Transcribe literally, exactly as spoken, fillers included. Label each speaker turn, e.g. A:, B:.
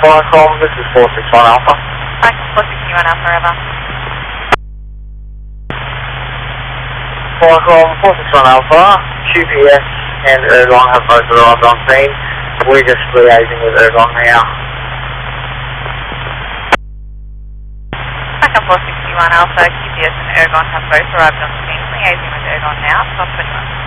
A: Viacom, this is four six one Alpha.
B: Viacom four six one Alpha, over.
A: Viacom four six one Alpha, Q P S and Ergon have both arrived on scene. We're just liaising with Ergon now.
B: Viacom four six one Alpha, Q P S and Ergon have both arrived on scene. Liaising with Ergon now. Stop twenty-one.